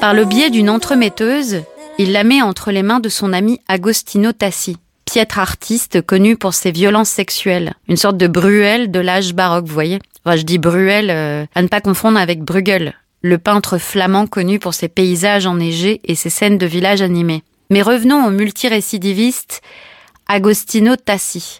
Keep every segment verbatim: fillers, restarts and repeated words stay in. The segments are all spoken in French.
Par le biais d'une entremetteuse, il la met entre les mains de son ami Agostino Tassi, piètre artiste connu pour ses violences sexuelles. Une sorte de Bruel de l'âge baroque, vous voyez. Enfin, je dis Bruel, euh, à ne pas confondre avec Bruegel, le peintre flamand connu pour ses paysages enneigés et ses scènes de village animés. Mais revenons au multirécidiviste Agostino Tassi.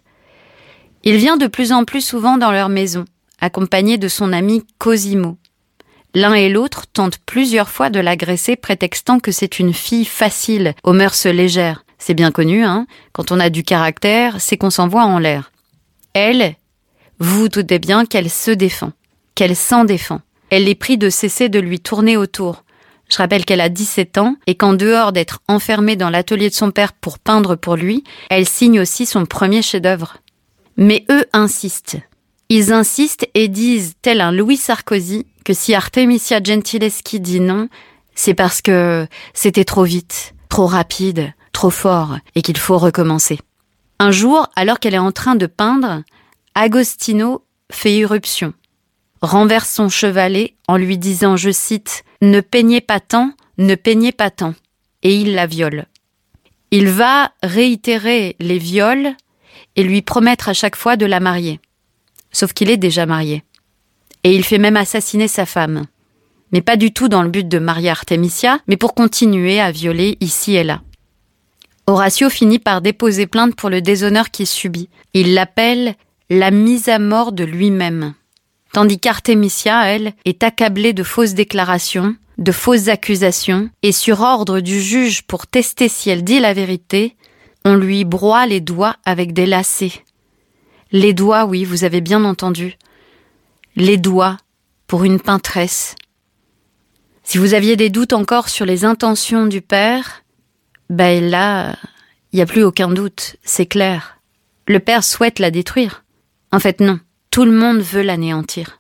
Il vient de plus en plus souvent dans leur maison, accompagné de son ami Cosimo. L'un et l'autre tentent plusieurs fois de l'agresser, prétextant que c'est une fille facile, aux mœurs légères. C'est bien connu, hein. Quand on a du caractère, c'est qu'on s'envoie en l'air. Elle, vous vous doutez bien qu'elle se défend, qu'elle s'en défend. Elle les prie de cesser de lui tourner autour. Je rappelle qu'elle a dix-sept ans et qu'en dehors d'être enfermée dans l'atelier de son père pour peindre pour lui, elle signe aussi son premier chef-d'œuvre. Mais eux insistent. Ils insistent et disent, tel un Louis Sarkozy, que si Artemisia Gentileschi dit non, c'est parce que c'était trop vite, trop rapide, trop fort, et qu'il faut recommencer. Un jour, alors qu'elle est en train de peindre, Agostino fait irruption, renverse son chevalet en lui disant, je cite, « Ne peignez pas tant, ne peignez pas tant », et il la viole. Il va réitérer les viols et lui promettre à chaque fois de la marier. Sauf qu'il est déjà marié. Et il fait même assassiner sa femme. Mais pas du tout dans le but de marier Artemisia, mais pour continuer à violer ici et là. Horatio finit par déposer plainte pour le déshonneur qu'il subit. Il l'appelle la mise à mort de lui-même. Tandis qu'Artemisia, elle, est accablée de fausses déclarations, de fausses accusations, et sur ordre du juge pour tester si elle dit la vérité, on lui broie les doigts avec des lacets. Les doigts, oui, vous avez bien entendu. Les doigts pour une peintresse. Si vous aviez des doutes encore sur les intentions du père, ben là, il n'y a plus aucun doute, c'est clair. Le père souhaite la détruire. En fait, non. Tout le monde veut l'anéantir.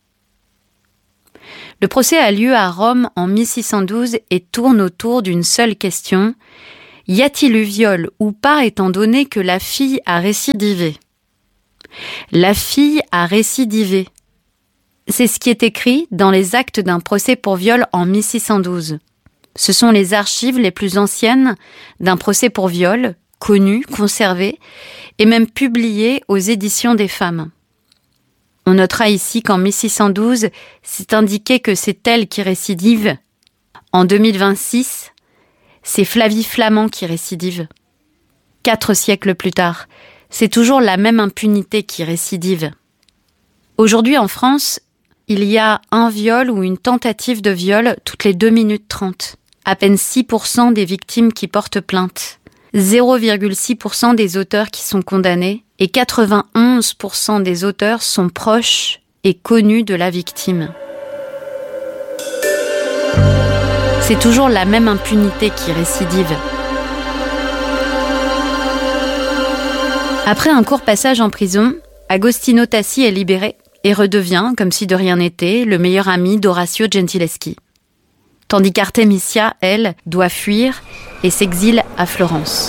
Le procès a lieu à Rome en mille six cent douze et tourne autour d'une seule question. Y a-t-il eu viol ou pas étant donné que la fille a récidivé ? La fille a récidivé. C'est ce qui est écrit dans les actes d'un procès pour viol en mille six cent douze. Ce sont les archives les plus anciennes d'un procès pour viol, connues, conservées et même publiées aux éditions des femmes. On notera ici qu'en mille six cent douze, c'est indiqué que c'est elle qui récidive. En deux mille vingt-six, c'est Flavie Flament qui récidive. Quatre siècles plus tard, c'est toujours la même impunité qui récidive. Aujourd'hui en France, il y a un viol ou une tentative de viol toutes les deux minutes trente. À peine six pour cent des victimes qui portent plainte. zéro virgule six pour cent des auteurs qui sont condamnés et quatre-vingt-onze pour cent des auteurs sont proches et connus de la victime. C'est toujours la même impunité qui récidive. Après un court passage en prison, Agostino Tassi est libéré et redevient, comme si de rien n'était, le meilleur ami d'Orazio Gentileschi. Tandis qu'Artemisia, elle, doit fuir et s'exile à Florence.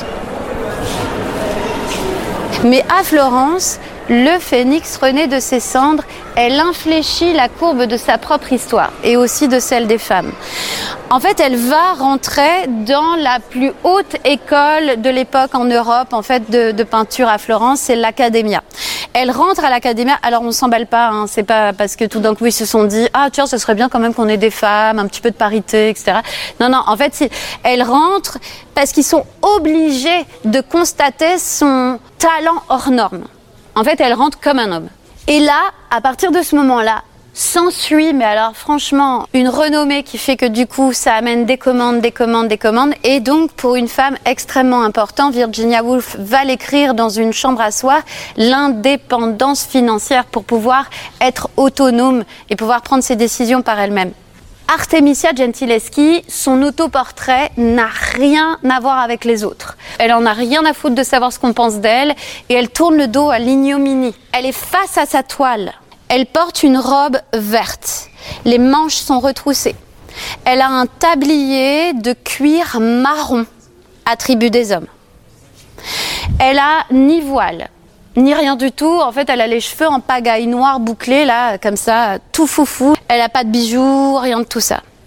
Mais à Florence, le phénix renaît de ses cendres, elle infléchit la courbe de sa propre histoire et aussi de celle des femmes. En fait, elle va rentrer dans la plus haute école de l'époque en Europe, en fait, de, de peinture à Florence, c'est l'Accademia. Elle rentre à l'Accademia, alors on ne s'emballe pas, hein, c'est pas parce que tout d'un coup ils se sont dit « Ah tiens, ce serait bien quand même qu'on ait des femmes, un petit peu de parité, et cetera » Non, non, en fait, elle rentre parce qu'ils sont obligés de constater son talent hors norme. En fait, elle rentre comme un homme. Et là, à partir de ce moment-là, s'ensuit, mais alors franchement, une renommée qui fait que du coup, ça amène des commandes, des commandes, des commandes. Et donc, pour une femme extrêmement importante, Virginia Woolf va l'écrire dans une chambre à soi, l'indépendance financière pour pouvoir être autonome et pouvoir prendre ses décisions par elle-même. Artemisia Gentileschi, son autoportrait n'a rien à voir avec les autres. Elle en a rien à foutre de savoir ce qu'on pense d'elle et elle tourne le dos à l'ignominie. Elle est face à sa toile. Elle porte une robe verte. Les manches sont retroussées. Elle a un tablier de cuir marron, attribut des hommes. Elle a ni voile, ni rien du tout. En fait, elle a les cheveux en pagaille noire bouclés, là, comme ça, tout foufou. Elle n'a pas de bijoux, rien de tout ça.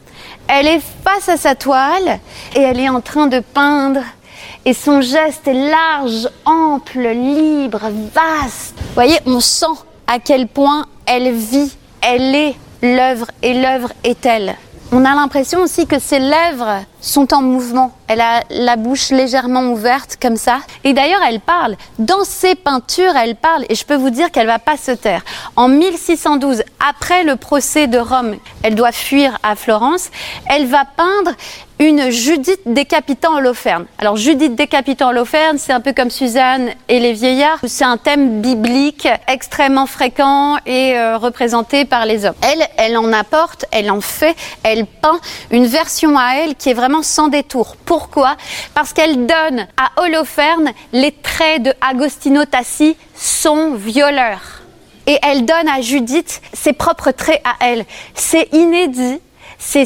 Elle est face à sa toile et elle est en train de peindre. Et son geste est large, ample, libre, vaste. Vous voyez, on sent à quel point elle vit, elle est l'œuvre et l'œuvre est elle. On a l'impression aussi que ses lèvres sont en mouvement. Elle a la bouche légèrement ouverte comme ça. Et d'ailleurs, elle parle. Dans ses peintures, elle parle. Et je peux vous dire qu'elle ne va pas se taire. En mille six cent douze, après le procès de Rome, elle doit fuir à Florence. Elle va peindre une Judith décapitant Holoferne. Alors Judith décapitant Holoferne, c'est un peu comme Suzanne et les vieillards. C'est un thème biblique extrêmement fréquent et euh, représenté par les hommes. Elle, elle en apporte, elle en fait, elle peint une version à elle qui est vraiment sans détour. Pourquoi ? Parce qu'elle donne à Holoferne les traits de Agostino Tassi, son violeur. Et elle donne à Judith ses propres traits à elle. C'est inédit. C'est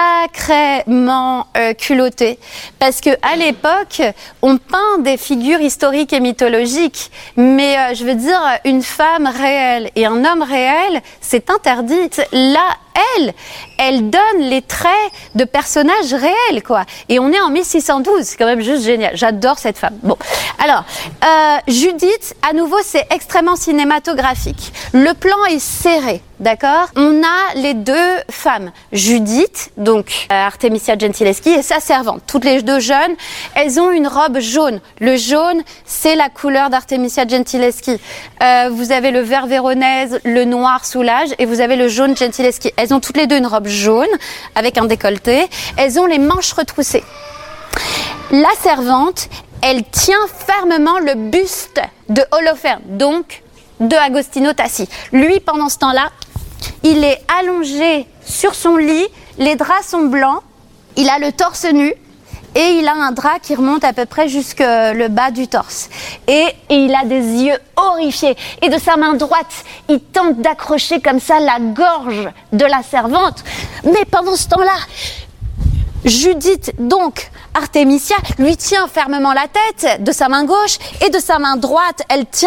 sacrément euh, culotté parce que à l'époque, on peint des figures historiques et mythologiques, mais euh, je veux dire une femme réelle et un homme réel, c'est interdit. Là, elle, elle donne les traits de personnages réels, quoi. Et on est en mille six cent douze, c'est quand même juste génial. J'adore cette femme. Bon, alors euh, Judith, à nouveau, c'est extrêmement cinématographique. Le plan est serré. D'accord ? On a les deux femmes, Judith, donc euh, Artemisia Gentileschi, et sa servante. Toutes les deux jeunes, elles ont une robe jaune. Le jaune, c'est la couleur d'Artemisia Gentileschi. Euh, vous avez le vert véronèse, le noir Soulages, et vous avez le jaune Gentileschi. Elles ont toutes les deux une robe jaune, avec un décolleté. Elles ont les manches retroussées. La servante, elle tient fermement le buste de Holoferne, donc de Agostino Tassi. Lui, pendant ce temps-là, il est allongé sur son lit, les draps sont blancs, il a le torse nu et il a un drap qui remonte à peu près jusque le bas du torse. Et, et il a des yeux horrifiés. Et de sa main droite, il tente d'accrocher comme ça la gorge de la servante. Mais pendant ce temps-là, Judith, donc Artemisia, lui tient fermement la tête de sa main gauche et de sa main droite, elle tient